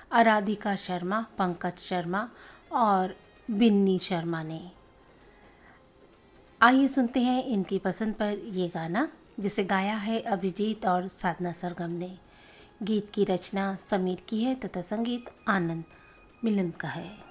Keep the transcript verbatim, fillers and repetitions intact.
आराधिका शर्मा, पंकज शर्मा और बिन्नी शर्मा ने। आइए सुनते हैं इनकी पसंद पर ये गाना, जिसे गाया है अभिजीत और साधना सरगम ने। गीत की रचना समीर की है तथा संगीत आनंद मिलन का है।